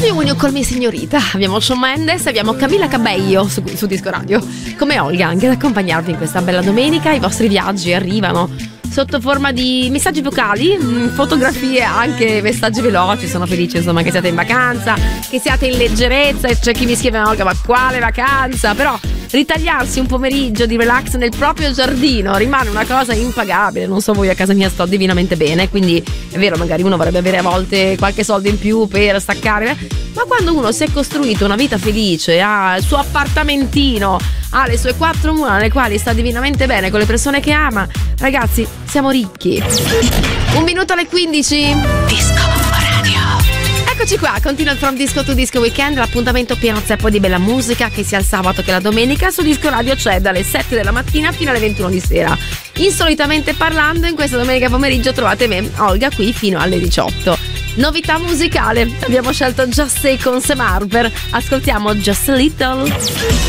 Love You When You Call Me Signorita. Abbiamo Shawn Mendes, abbiamo Camila Cabello su Disco Radio, come Olga, anche ad accompagnarvi in questa bella domenica. I vostri viaggi arrivano sotto forma di messaggi vocali, fotografie, anche messaggi veloci. Sono felice insomma che siate in vacanza, che siate in leggerezza. E c'è chi mi scrive: Olga, ma quale vacanza? Però ritagliarsi un pomeriggio di relax nel proprio giardino rimane una cosa impagabile. Non so voi, a casa mia sto divinamente bene, quindi è vero, magari uno vorrebbe avere a volte qualche soldo in più per staccare, ma quando uno si è costruito una vita felice, ha il suo appartamentino, ha le sue 4 mura nelle quali sta divinamente bene con le persone che ama, ragazzi, siamo ricchi. 1 minuto alle 15. Disco Radio. Eccoci qua, continua il From Disco to Disco Weekend, l'appuntamento pieno zeppo di bella musica, che sia il sabato che la domenica. Su Disco Radio c'è dalle 7 della mattina fino alle 21 di sera. Insolitamente parlando, in questa domenica pomeriggio trovate me, Olga, qui fino alle 18. Novità musicale, abbiamo scelto Just Say con Sam Harper. Ascoltiamo Just a Little.